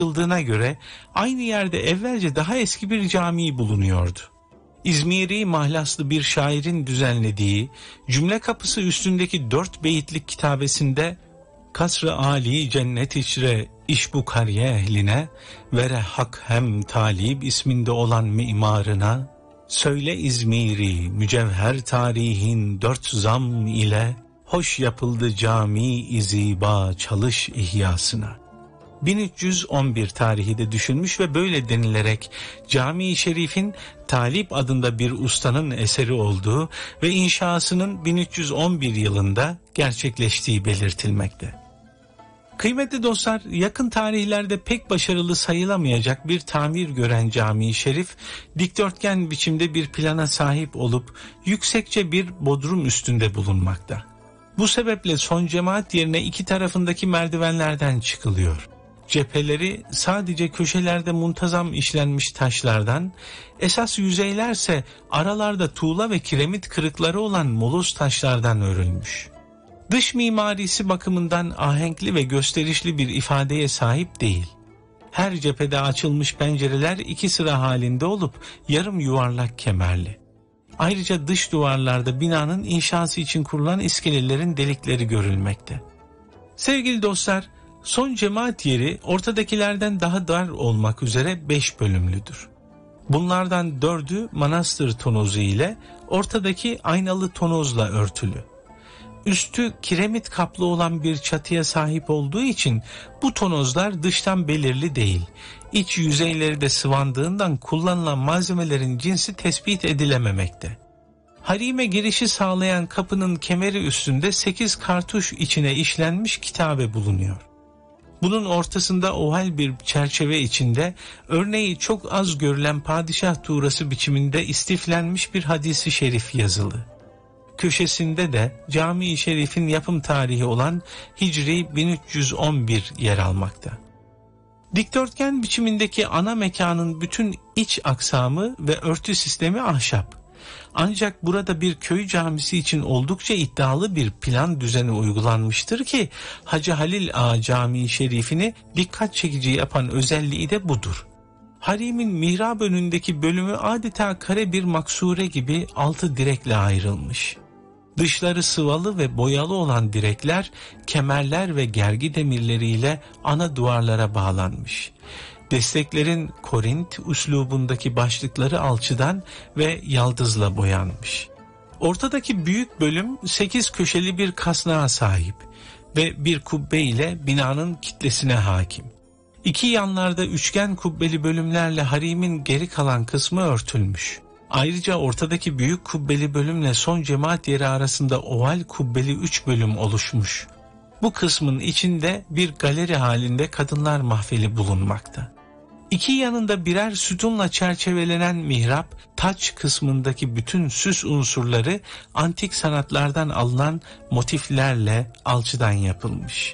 yıldığına göre aynı yerde evvelce daha eski bir cami bulunuyordu. İzmiri mahlaslı bir şairin düzenlediği Cümle Kapısı üstündeki 4 beyitlik kitabesinde Kasr-ı Ali cennet içre iş bu kariye ehline vere hak hem talib isminde olan mimarına söyle İzmiri mücevher tarihin 4 zam ile hoş yapıldı cami-i ziba çalış ihyasına. 1311 tarihi de düşünmüş ve böyle denilerek Cami-i Şerif'in Talip adında bir ustanın eseri olduğu ve inşasının 1311 yılında gerçekleştiği belirtilmekte. Kıymetli dostlar, yakın tarihlerde pek başarılı sayılamayacak bir tamir gören Cami-i Şerif, dikdörtgen biçimde bir plana sahip olup yüksekçe bir bodrum üstünde bulunmakta. Bu sebeple son cemaat yerine iki tarafındaki merdivenlerden çıkılıyor. Cepheleri sadece köşelerde muntazam işlenmiş taşlardan, esas yüzeylerse aralarda tuğla ve kiremit kırıkları olan moloz taşlardan örülmüş. Dış mimarisi bakımından ahenkli ve gösterişli bir ifadeye sahip değil. Her cephede açılmış pencereler 2 sıra halinde olup yarım yuvarlak kemerli. Ayrıca dış duvarlarda binanın inşası için kurulan iskelelerin delikleri görülmekte. Sevgili dostlar, son cemaat yeri ortadakilerden daha dar olmak üzere 5 bölümlüdür. Bunlardan 4'ü manastır tonozu ile ortadaki aynalı tonozla örtülü. Üstü kiremit kaplı olan bir çatıya sahip olduğu için bu tonozlar dıştan belirli değil. İç yüzeyleri de sıvandığından kullanılan malzemelerin cinsi tespit edilememekte. Harime girişi sağlayan kapının kemeri üstünde 8 kartuş içine işlenmiş kitabe bulunuyor. Bunun ortasında oval bir çerçeve içinde örneği çok az görülen padişah tuğrası biçiminde istiflenmiş bir hadisi şerif yazılı. Köşesinde de Cami-i Şerif'in yapım tarihi olan Hicri 1311 yer almakta. Dikdörtgen biçimindeki ana mekanın bütün iç aksamı ve örtü sistemi ahşap. Ancak burada bir köy camisi için oldukça iddialı bir plan düzeni uygulanmıştır ki Hacı Halil Ağa Camii Şerifini dikkat çekici yapan özelliği de budur. Harimin mihrab önündeki bölümü adeta kare bir maksure gibi 6 direkle ayrılmış. Dışları sıvalı ve boyalı olan direkler, kemerler ve gergi demirleriyle ana duvarlara bağlanmış. Desteklerin Korint üslubundaki başlıkları alçıdan ve yaldızla boyanmış. Ortadaki büyük bölüm 8 köşeli bir kasnağa sahip ve bir kubbe ile binanın kitlesine hakim. İki yanlarda üçgen kubbeli bölümlerle harimin geri kalan kısmı örtülmüş. Ayrıca ortadaki büyük kubbeli bölümle son cemaat yeri arasında oval kubbeli 3 bölüm oluşmuş. Bu kısmın içinde bir galeri halinde kadınlar mahfili bulunmakta. İki yanında birer sütunla çerçevelenen mihrap, taç kısmındaki bütün süs unsurları antik sanatlardan alınan motiflerle alçıdan yapılmış.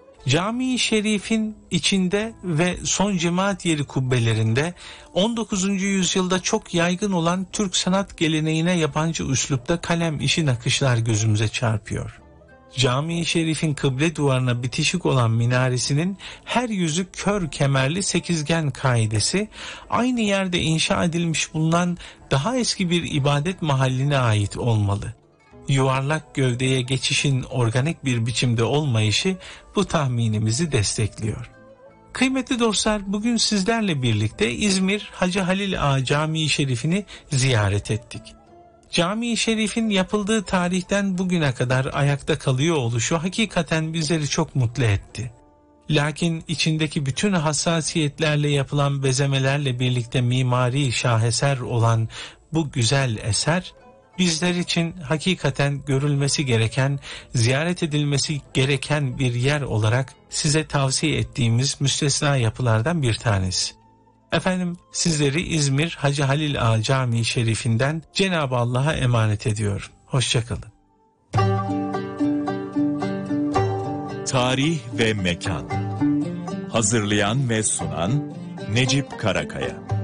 Cami-i Şerif'in içinde ve son cemaat yeri kubbelerinde 19. yüzyılda çok yaygın olan Türk sanat geleneğine yabancı üslupta kalem işi nakışlar gözümüze çarpıyor. Cami-i Şerif'in kıble duvarına bitişik olan minaresinin her yüzü kör kemerli sekizgen kaidesi aynı yerde inşa edilmiş bulunan daha eski bir ibadet mahalline ait olmalı. Yuvarlak gövdeye geçişin organik bir biçimde olmayışı bu tahminimizi destekliyor. Kıymetli dostlar, bugün sizlerle birlikte İzmir Hacı Halil Ağa Camii Şerifini ziyaret ettik. Cami-i Şerif'in yapıldığı tarihten bugüne kadar ayakta kalıyor oluşu hakikaten bizleri çok mutlu etti. Lakin içindeki bütün hassasiyetlerle yapılan bezemelerle birlikte mimari şaheser olan bu güzel eser, bizler için hakikaten görülmesi gereken, ziyaret edilmesi gereken bir yer olarak size tavsiye ettiğimiz müstesna yapılardan bir tanesi. Efendim, sizleri İzmir Hacı Halil Ağa Camii Şerifinden Cenab-ı Allah'a emanet ediyorum. Hoşçakalın. Tarih ve Mekan. Hazırlayan ve sunan Necip Karakaya.